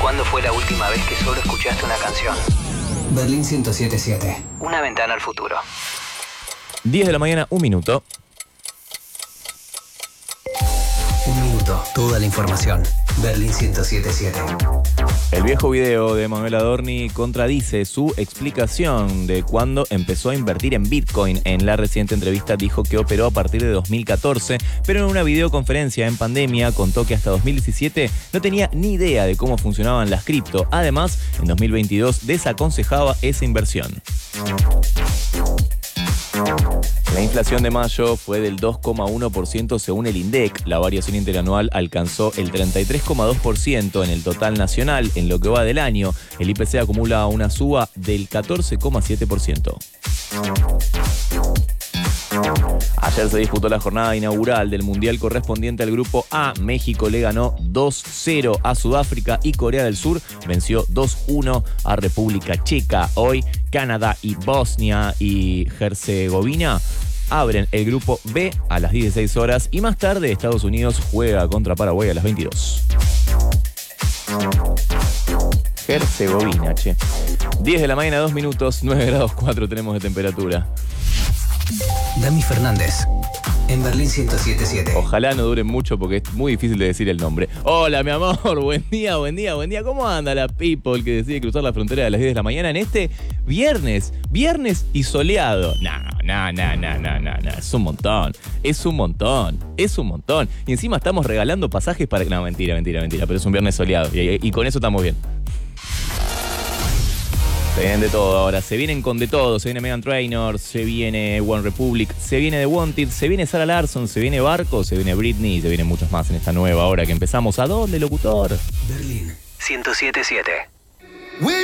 ¿Cuándo fue la última vez que solo escuchaste una canción? Berlín 107.7. Una ventana al futuro. 10 de la mañana, 1 minuto. Un minuto, toda la información. Berlín 107.7. El viejo video de Manuel Adorni contradice su explicación de cuándo empezó a invertir en Bitcoin. En la reciente entrevista dijo que operó a partir de 2014, pero en una videoconferencia en pandemia contó que hasta 2017 no tenía ni idea de cómo funcionaban las cripto. Además, en 2022 desaconsejaba esa inversión. La inflación de mayo fue del 2,1% según el INDEC. La variación interanual alcanzó el 33,2% en el total nacional. En lo que va del año, el IPC acumula una suba del 14,7%. Ayer se disputó la jornada inaugural del Mundial correspondiente al Grupo A. México le ganó 2-0 a Sudáfrica y Corea del Sur venció 2-1 a República Checa. Hoy, Canadá y Bosnia y Herzegovina abren el Grupo B a las 16 horas y más tarde Estados Unidos juega contra Paraguay a las 22. Herzegovina, che. 10 de la mañana, 2 minutos, 9 grados 4 tenemos de temperatura. Dami Fernández, en Berlín 107.7. Ojalá no duren mucho porque es muy difícil de decir el nombre. Hola, mi amor, buen día, buen día, buen día. ¿Cómo anda la people que decide cruzar la frontera a las 10 de la mañana en este viernes y soleado? No, es un montón, es un montón. Y encima estamos regalando pasajes para... No, mentira, pero es un viernes soleado y con eso estamos bien. Se vienen de todo ahora, se vienen con de todo, se viene Meghan Trainor, se viene One Republic, se viene The Wanted, se viene Sarah Larsson, se viene Barco, se viene Britney y se vienen muchos más en esta nueva hora que empezamos. ¿A dónde, locutor? Berlín 107.7.